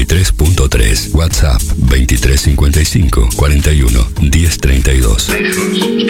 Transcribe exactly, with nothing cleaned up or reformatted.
y tres punto tres. WhatsApp veintitrés cincuenta y cinco cuarenta y uno diez treinta y dos.